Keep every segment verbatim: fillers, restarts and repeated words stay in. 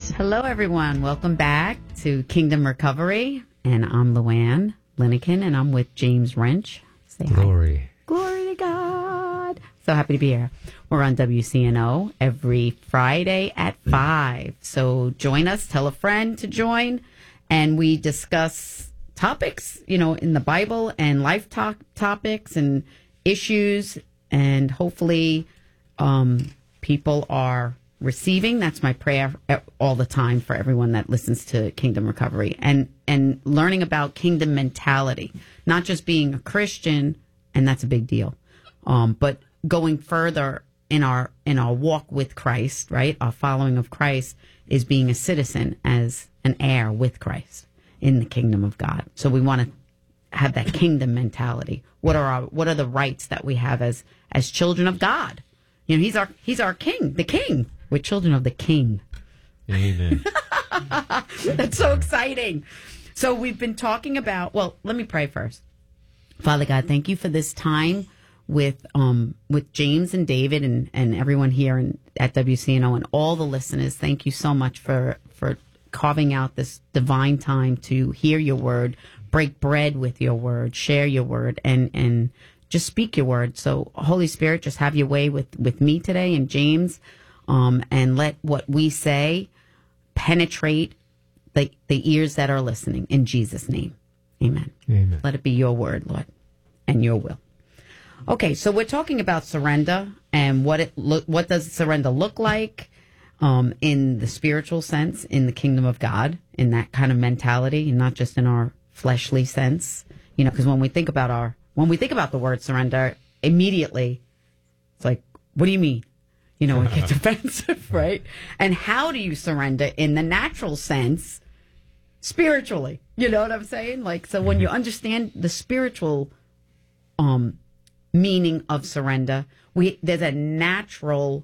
Hello, everyone. Welcome back to Kingdom Recovery. And I'm Luann Linikin, and I'm with James Wrench. Say Glory. Hi. Glory to God. So happy to be here. We're on W C N O every Friday at five. So join us. Tell a friend to join. And we discuss topics, you know, in the Bible and life talk topics and issues. And hopefully um, people are receiving. That's my prayer all the time for everyone that listens to Kingdom Recovery, and and learning about kingdom mentality, not just being a Christian, and that's a big deal, um, but going further in our in our walk with Christ, right? Our following of Christ is being a citizen as an heir with Christ in the kingdom of God. So we want to have that kingdom mentality. What are our what are the rights that we have as as children of God? You know, he's our he's our king, the king. We're children of the King. Amen. That's so exciting. So we've been talking about, well, let me pray first. Father God, thank you for this time with um with James and David and, and everyone here in, at W C N O and all the listeners. Thank you so much for, for carving out this divine time to hear your word, break bread with your word, share your word, and, and just speak your word. So Holy Spirit, just have your way with, with me today and James. Um, and let what we say penetrate the, the ears that are listening. In Jesus' name, amen. Amen. Let it be your word, Lord, and your will. Okay, so we're talking about surrender and what it look. What does surrender look like um, in the spiritual sense, in the kingdom of God, in that kind of mentality, and not just in our fleshly sense. You know, because when we think about our when we think about the word surrender, immediately it's like, what do you mean? You know, it gets offensive, right? And how do you surrender in the natural sense, spiritually? You know what I'm saying? Like, so when you understand the spiritual um, meaning of surrender, we there's a natural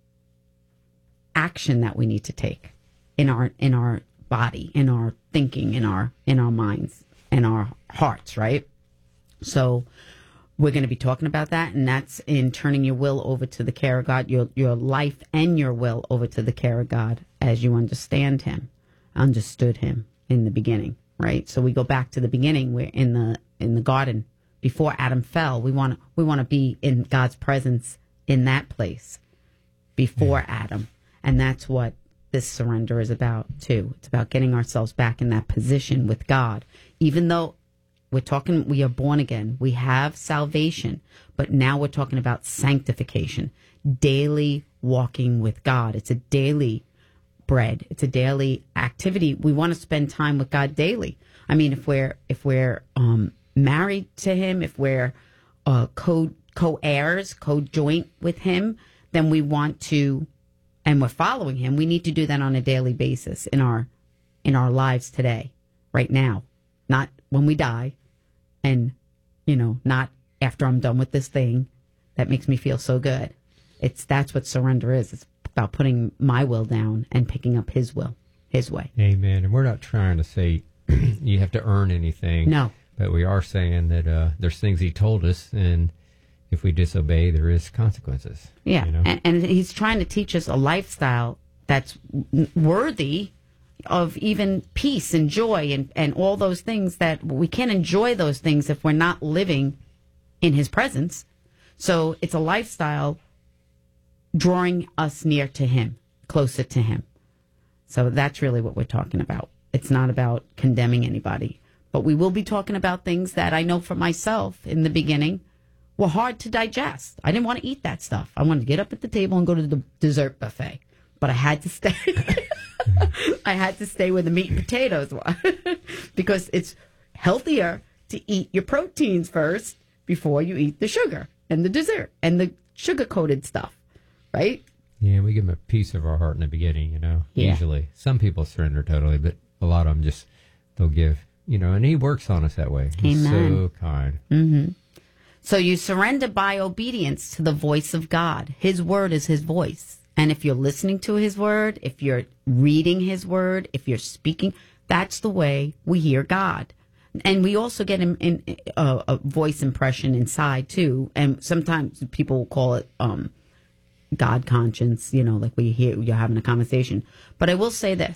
action that we need to take in our in our body, in our thinking, in our in our minds, in our hearts, right? So we're going to be talking about that, and that's in turning your will over to the care of God, your your life and your will over to the care of God as you understand Him, understood Him in the beginning, right? So we go back to the beginning. We're in the in the garden before Adam fell. We want to we want to be in God's presence in that place before yeah. Adam, and that's what this surrender is about too. It's about getting ourselves back in that position with God, even though. We're talking, we are born again. We have salvation, but now we're talking about sanctification, daily walking with God. It's a daily bread. It's a daily activity. We want to spend time with God daily. I mean, if we're if we're um, married to Him, if we're uh, co co heirs, co joint with Him, then we want to, and we're following Him. We need to do that on a daily basis in our in our lives today, right now, not when we die. And, you know, not after I'm done with this thing that makes me feel so good. It's that's what surrender is. It's about putting my will down and picking up His will, His way. Amen. And we're not trying to say you have to earn anything. No. But we are saying that uh, there's things He told us, and if we disobey, there is consequences. Yeah. You know? and, and He's trying to teach us a lifestyle that's worthy of even peace and joy and, and all those things that we can't enjoy those things if we're not living in His presence. So it's a lifestyle drawing us near to Him, closer to Him. So that's really what we're talking about. It's not about condemning anybody, but we will be talking about things that I know for myself in the beginning were hard to digest. I didn't want to eat that stuff. I wanted to get up at the table and go to the dessert buffet, but I had to stay. I had to stay where the meat and potatoes were because it's healthier to eat your proteins first before you eat the sugar and the dessert and the sugar-coated stuff, right? Yeah, we give Him a piece of our heart in the beginning, you know, yeah. usually. Some people surrender totally, but a lot of them just, they'll give, you know, and He works on us that way. He's Amen. so kind. Mm-hmm. So you surrender by obedience to the voice of God. His word is His voice. And if you're listening to His word, if you're reading His word, if you're speaking, that's the way we hear God. And we also get in, in, uh, a voice impression inside, too. And sometimes people call it um, God conscience, you know, like we hear you're having a conversation. But I will say this.